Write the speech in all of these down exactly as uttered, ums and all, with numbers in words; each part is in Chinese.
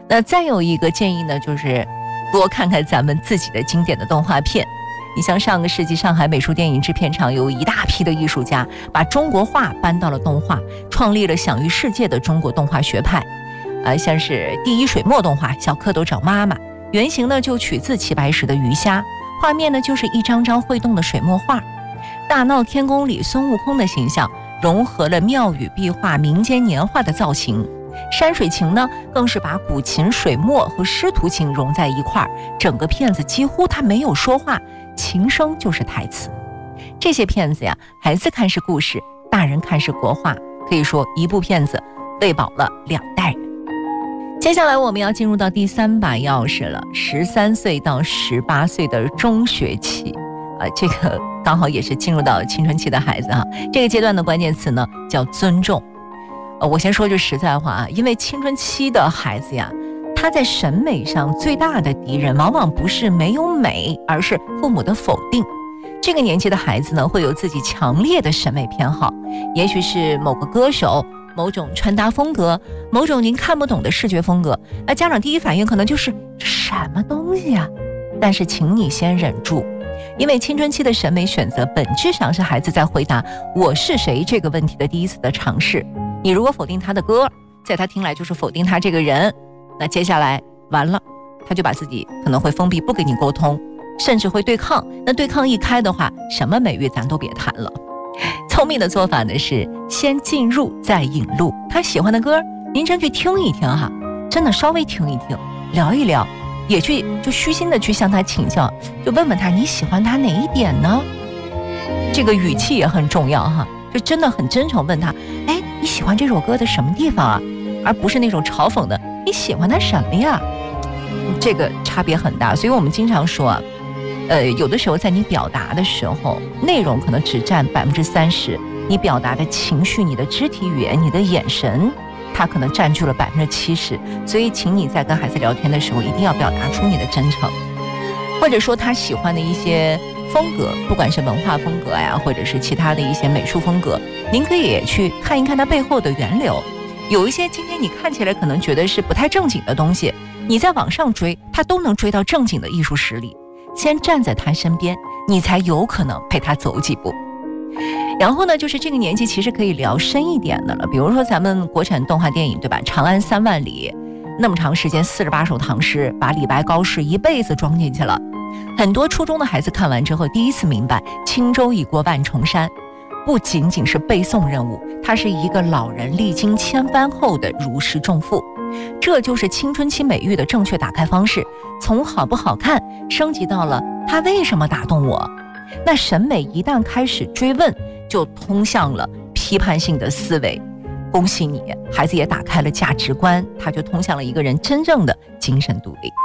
那再有一个建议呢，就是多看看咱们自己的经典的动画片。你像上个世纪上海美术电影制片厂有一大批的艺术家把中国画搬到了动画，创立了享誉世界的中国动画学派。呃，像是第一水墨动画《小蝌蚪找妈妈》，原型呢就取自齐白石的鱼虾，画面呢就是一张张会动的水墨画。大闹天宫里孙悟空的形象融合了庙宇壁画、民间年画的造型。山水情呢更是把古琴、水墨和师徒情融在一块儿，整个片子几乎它没有说话，琴声就是台词。这些片子呀，孩子看是故事，大人看是国画，可以说一部片子喂饱了两代人。接下来我们要进入到第三把钥匙了，十三岁到十八岁的中学期，呃，这个刚好也是进入到青春期的孩子哈。这个阶段的关键词呢叫尊重。呃，我先说句实在话啊，因为青春期的孩子呀，他在审美上最大的敌人往往不是没有美，而是父母的否定。这个年纪的孩子呢，会有自己强烈的审美偏好，也许是某个歌手、某种穿搭风格、某种您看不懂的视觉风格，那家长第一反应可能就是什么东西啊？但是请你先忍住，因为青春期的审美选择本质上是孩子在回答我是谁这个问题的第一次的尝试。你如果否定他的歌，在他听来就是否定他这个人，那接下来完了，他就把自己可能会封闭，不跟你沟通，甚至会对抗。那对抗一开的话，什么美誉咱都别谈了。聪明的做法呢是先进入再引路，他喜欢的歌您真去听一听哈，真的稍微听一听，聊一聊，也去就虚心的去向他请教，就问问他你喜欢他哪一点呢？这个语气也很重要哈，就真的很真诚问他，哎，你喜欢这首歌的什么地方啊？而不是那种嘲讽的你喜欢他什么呀？这个差别很大。所以我们经常说啊，呃，有的时候在你表达的时候，内容可能只占百分之三十，你表达的情绪、你的肢体语言、你的眼神，它可能占据了百分之七十。所以请你在跟孩子聊天的时候，一定要表达出你的真诚，或者说他喜欢的一些风格，不管是文化风格呀，或者是其他的一些美术风格，您可以也去看一看它背后的源流。有一些今天你看起来可能觉得是不太正经的东西，你在往上追，它都能追到正经的艺术实力。先站在他身边，你才有可能陪他走几步。然后呢，就是这个年纪其实可以聊深一点的了，比如说咱们国产动画电影，对吧？长安三万里，那么长时间，四十八首唐诗，把李白、高适一辈子装进去了。很多初中的孩子看完之后，第一次明白轻舟已过万重山不仅仅是背诵任务，它是一个老人历经千帆后的如释重负。这就是青春期美育的正确打开方式，从好不好看升级到了它为什么打动我。那审美一旦开始追问，就通向了批判性的思维。恭喜你，孩子也打开了价值观，他就通向了一个人真正的精神独立。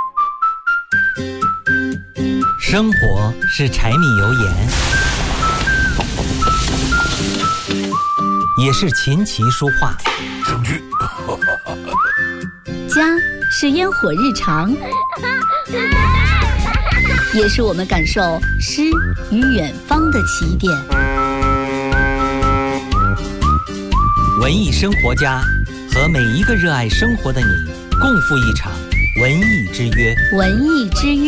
生活是柴米油盐，也是琴棋书画。 证据。 家是烟火日常，也是我们感受诗与远方的起点。 文艺生活家和每一个热爱生活的你共赴一场文艺之约。 文艺之约。